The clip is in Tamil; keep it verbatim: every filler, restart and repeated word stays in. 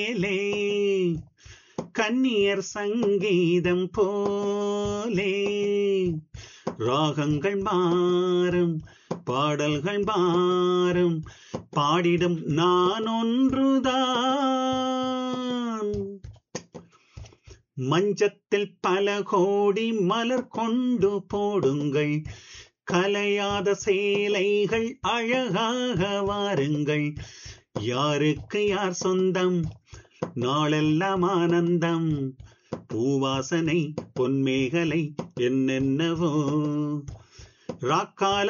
மேலே கன்னியர் சங்கீதம் போலே ராகங்கள் மாறும் பாடல்கள் மாறும் பாடிடும் நான் ஒன்றுதான். மஞ்சத்தில் பல கோடி மலர் கொண்டு போடுங்கள், கலையாத சேலைகள் அழகாக வாருங்கள். யாருக்கு யார் சொந்தம், நாளெல்லாம் ஆனந்தம், பூவாசனை பொன்மேகலை என்னென்னவோ ராக்கால